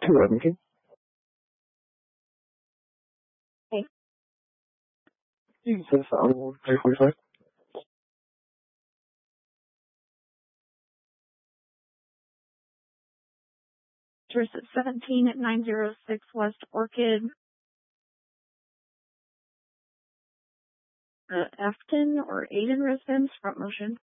211. Hey. Jesus, on 345. Versus 17 at 906 West Orchid. Afton or Aiden residence, front motion.